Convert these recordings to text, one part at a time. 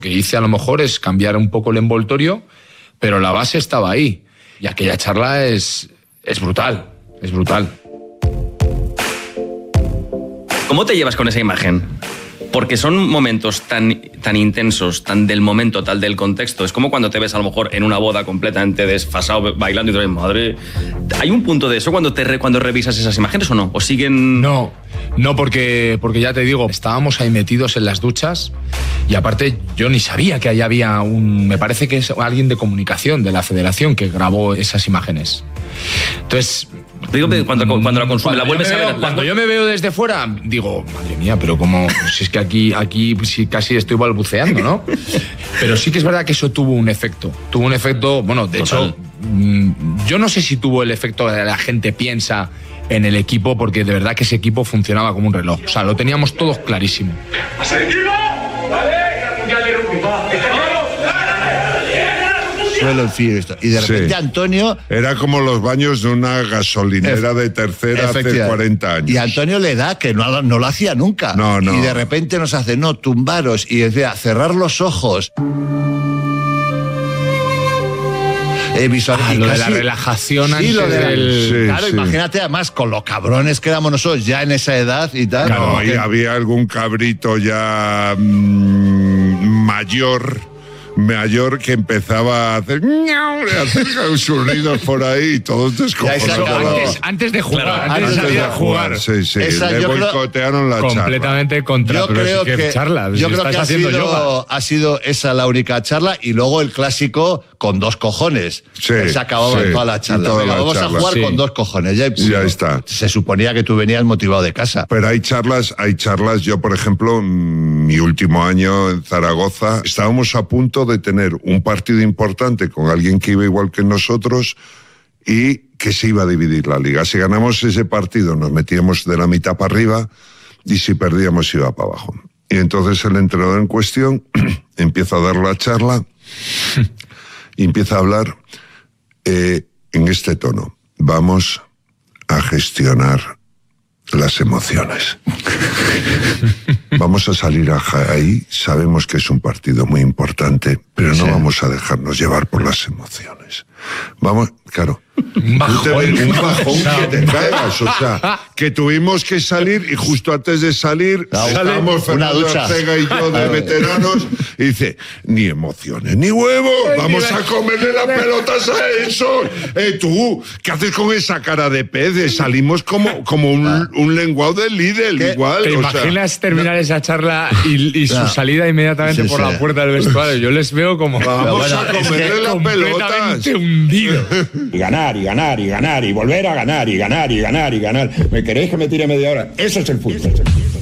que hice a lo mejor es cambiar un poco el envoltorio, pero la base estaba ahí. Y aquella charla es brutal, es brutal. ¿Cómo te llevas con esa imagen? Porque son momentos tan intensos, tan del momento, tal del contexto. Es como cuando te ves a lo mejor en una boda completamente desfasado, bailando y dices, madre... ¿Hay un punto de eso cuando revisas esas imágenes o no? ¿O siguen...? No, porque ya te digo, estábamos ahí metidos en las duchas y aparte yo ni sabía que ahí había me parece que es alguien de comunicación de la federación que grabó esas imágenes. Entonces... Digo, cuando la consumes, la vuelves a ver. Cuando yo me veo desde fuera, digo, madre mía, pero como si es que aquí sí, casi estoy balbuceando, ¿no? Pero sí que es verdad que eso tuvo un efecto. Bueno, de hecho, yo no sé si tuvo el efecto que la gente piensa en el equipo, porque de verdad que ese equipo funcionaba como un reloj. O sea, lo teníamos todos clarísimo. Suelo decir esto. Y de repente sí. Antonio... Era como los baños de una gasolinera de tercera hace 40 años. Y Antonio le da que no lo hacía nunca. No. Y de repente nos hace, tumbaros. Y decía, cerrar los ojos. Lo de la relajación antes Claro, imagínate además con los cabrones que éramos nosotros ya en esa edad y tal. Claro, y había algún cabrito ya mayor que empezaba a hacer sus ruidos por ahí y todos descojonados. Antes de jugar, claro, antes de salir a jugar. Sí, le boicotearon la charla. Completamente contra. Yo creo que ha sido esa la única charla y luego el clásico con 2 cojones. Se acababa toda la charla. Vamos a jugar con 2 cojones. Ya está. Se suponía que tú venías motivado de casa. Pero hay charlas. Yo, por ejemplo, mi último año en Zaragoza, estábamos a punto de tener un partido importante con alguien que iba igual que nosotros y que se iba a dividir la liga. Si ganamos ese partido nos metíamos de la mitad para arriba y si perdíamos iba para abajo. Y entonces el entrenador en cuestión empieza a dar la charla y empieza a hablar en este tono. Vamos a gestionar las emociones. Vamos a salir ahí, sabemos que es un partido muy importante, pero no vamos a dejarnos llevar por las emociones. Vamos, claro. Un bajón que te caigas, o sea, que tuvimos que salir y justo antes de salir estábamos Fernando Ortega y yo de veteranos y dice, ni emociones ni huevos, vamos a comerle las pelotas a eso. Tú, ¿qué haces con esa cara de pez? Salimos como un lenguado de Lidl, igual. ¿Te imaginas terminar esa charla y su salida inmediatamente por la puerta del vestuario? Yo les veo como... Vamos a comerle las pelotas. Hundido. Y ganar, y volver a ganar, y ganar. ¿Me queréis que me tire media hora? Eso es el fútbol.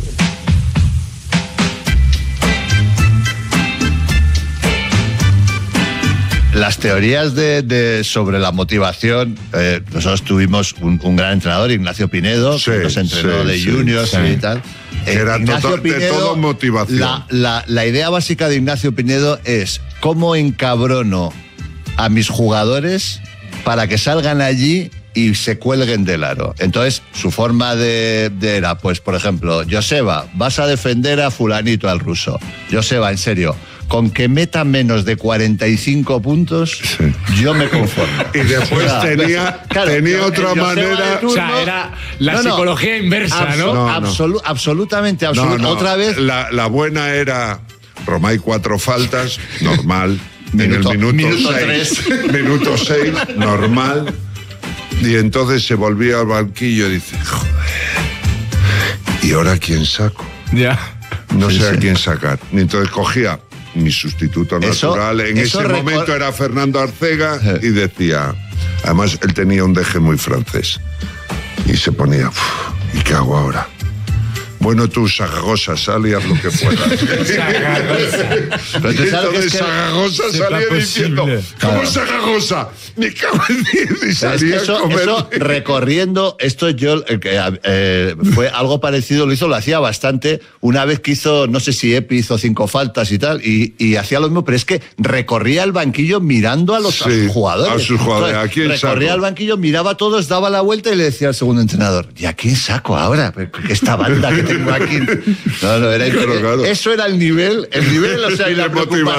Las teorías sobre la motivación, nosotros tuvimos un gran entrenador, Ignacio Pinedo, que nos entrenó de juniors y tal. Era de todo motivación. La idea básica de Ignacio Pinedo es cómo encabrono a mis jugadores para que salgan allí y se cuelguen del aro. Entonces, su forma era, pues, por ejemplo, Joseba, vas a defender a fulanito, al ruso. Joseba, en serio, con que meta menos de 45 puntos, yo me conformo. Y después tenía otra manera... O sea, era la psicología inversa, ¿no? Absolutamente. Otra vez... La buena era, Romay 4 faltas, normal... En el minuto 6, normal. Y entonces se volvía al banquillo y dice, joder, ¿y ahora quién saco? Ya. No sé a quién sacar. Y entonces cogía mi sustituto natural. En ese momento era Fernando Ortega y decía, además él tenía un deje muy francés. Y se ponía, ¿y qué hago ahora? Bueno, tú, Zaragoza, sal y haz lo que puedas. Pero tú sabes entonces Zaragoza salía diciendo, ¿cómo Zaragoza? Me cago en 10 y salía a comer. Eso recorriendo, esto yo, fue algo parecido, lo hacía bastante, una vez que hizo, no sé si Epi hizo 5 faltas y tal, y hacía lo mismo, pero es que recorría el banquillo mirando a sus jugadores. A sus jugadores, ¿a quién saco? Recorría el banquillo, miraba a todos, daba la vuelta y le decía al segundo entrenador, ¿y a quién saco ahora? Esta banda que último aquí. No, era Claro. eso era el nivel, o sea, y la motivación.